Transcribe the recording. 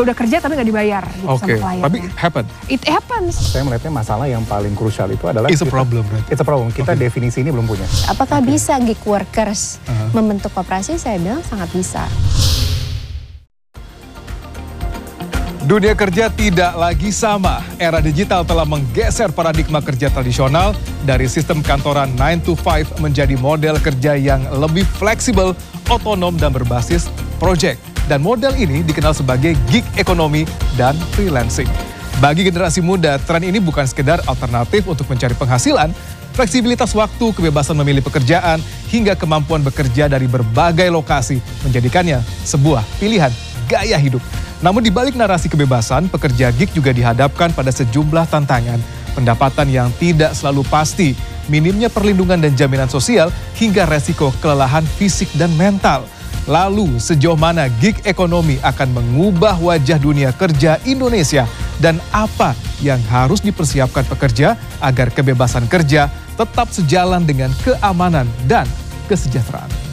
udah kerja tapi nggak dibayar gitu sama kliennya. Tapi It happens. Saya melihatnya masalah yang paling krusial itu adalah it's a problem, right? It's a problem. Kita definisi ini belum punya. Apakah bisa gig workers membentuk koperasi? Saya bilang sangat bisa. Dunia kerja tidak lagi sama. Era digital telah menggeser paradigma kerja tradisional dari sistem kantoran 9 to 5 menjadi model kerja yang lebih fleksibel, otonom, dan berbasis project. Dan model ini dikenal sebagai gig ekonomi dan freelancing. Bagi generasi muda, tren ini bukan sekedar alternatif untuk mencari penghasilan, fleksibilitas waktu, kebebasan memilih pekerjaan, hingga kemampuan bekerja dari berbagai lokasi menjadikannya sebuah pilihan gaya hidup. Namun di balik narasi kebebasan, pekerja gig juga dihadapkan pada sejumlah tantangan, pendapatan yang tidak selalu pasti, minimnya perlindungan dan jaminan sosial, hingga resiko kelelahan fisik dan mental. Lalu sejauh mana gig ekonomi akan mengubah wajah dunia kerja Indonesia dan apa yang harus dipersiapkan pekerja agar kebebasan kerja tetap sejalan dengan keamanan dan kesejahteraan?